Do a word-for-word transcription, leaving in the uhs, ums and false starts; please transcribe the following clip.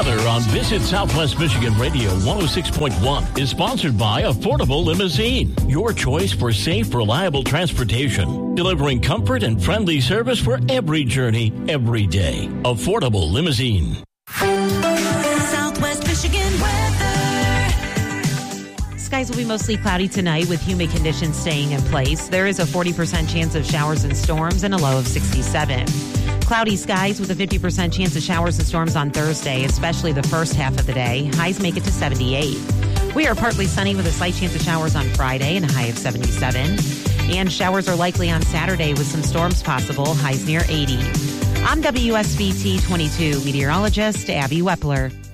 Weather on Visit Southwest Michigan Radio one oh six point one is sponsored by Affordable Limousine, your choice for safe, reliable transportation, delivering comfort and friendly service for every journey, every day. Affordable Limousine. Southwest Michigan weather. Skies will be mostly cloudy tonight with humid conditions staying in place. There is a forty percent chance of showers and storms and a low of sixty-seven. Cloudy skies with a fifty percent chance of showers and storms on Thursday, especially the first half of the day. Highs make it to seventy-eight. We are partly sunny with a slight chance of showers on Friday and a high of seventy-seven. And showers are likely on Saturday with some storms possible, highs near eighty. I'm W S B T twenty-two meteorologist Abby Wepler.